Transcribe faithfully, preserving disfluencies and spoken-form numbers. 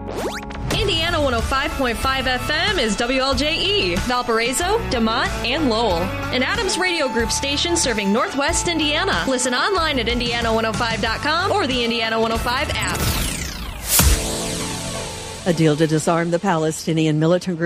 Indiana one oh five point five F M is W L J E, Valparaiso, DeMont, and Lowell. An Adams Radio Group station serving Northwest Indiana. Listen online at indiana one oh five dot com or the Indiana one oh five app. A deal to disarm the Palestinian militant group